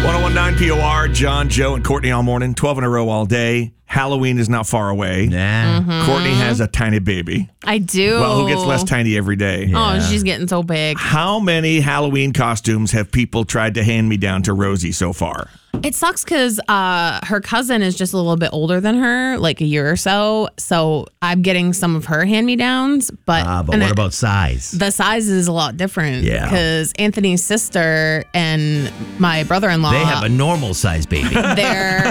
1019 POR, John, Joe, and Courtney all morning, 12 in a row all day. Halloween is not far away. Nah. Courtney has a tiny baby. I do. Well, who gets less tiny every day? Oh, she's getting so big. How many Halloween costumes have people tried to hand me down to Rosie so far? It sucks because her cousin is just a little bit older than her, like a year or so. So I'm getting some of her hand-me-downs. But What about size? The size is a lot different. Yeah. Because Anthony's sister and my brother-in-law. They have a normal size baby. They're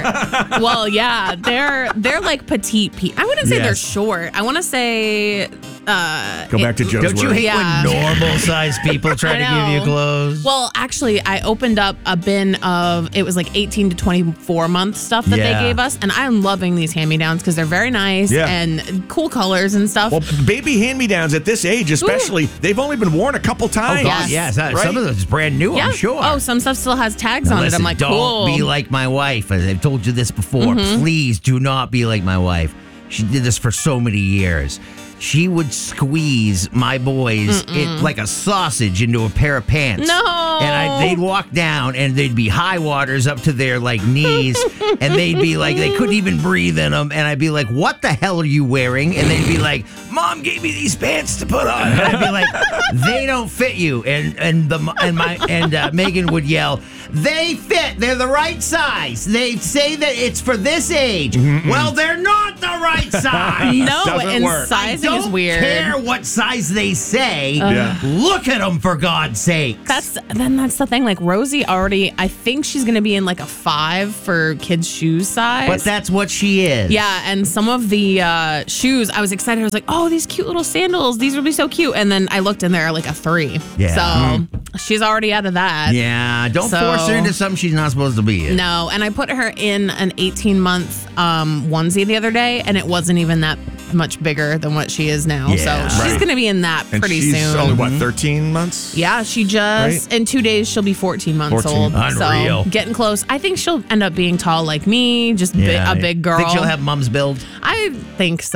like petite. I wouldn't say they're Yes. short. I want to say. Go back to Joe's Don't you word. hate Yeah. when normal size people try I to give you know. clothes? Well, actually, I opened up a bin of, it was like 18 to 24 month stuff that Yeah. they gave us. And I'm loving these hand-me-downs because they're very nice and cool colors and stuff. Well, baby hand-me-downs at this age, especially, they've only been worn a couple times. God, yes. Right? Some of them is brand new, yeah. I'm sure. Oh, some stuff still has tags Now on it. listen, I'm like, don't cool. be like my wife. As I've told you this before. Please do not be like my wife. She did this for so many years. She would squeeze my boys like a sausage into a pair of pants. No. And they'd walk down and they'd be high waters up to their like knees. And they'd be like, they couldn't even breathe in them. And I'd be like, what the hell are you wearing? And they'd be like, Mom gave me these pants to put on. And I'd be like, they don't fit you. And Megan would yell, they fit. They're the right size. They say that it's for this age. Well, they're not the right size. No, Doesn't and work. sizing Don't is weird. care what size they say. Yeah. Look at them, for God's sake. That's the thing. Like Rosie already, I think she's going to be in like a 5 for kids' shoes size. But that's what she is. Yeah, and some of the shoes, I was excited. I was like, oh, these cute little sandals. These will be so cute. And then I looked and they're like a 3. Yeah. So she's already out of that. Yeah, don't So- force her into something she's not supposed to be in. No, and I put her in an 18-month onesie the other day, and it wasn't even that much bigger than what she is now. Yeah. So she's Right. going to be in that And pretty she's soon. only, what, 13 months? Yeah, she just, in 2 days, she'll be 14 months 14. old. Unreal. So getting close. I think she'll end up being tall like me, just a big girl. Think she'll have mom's build? I think so.